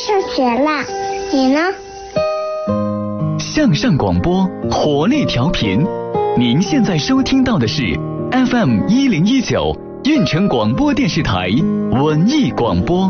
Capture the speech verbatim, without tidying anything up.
上学了，你呢？ 向上广播，活力调频。您现在收听到的是 F M 一零一九运城广播电视台文艺广播。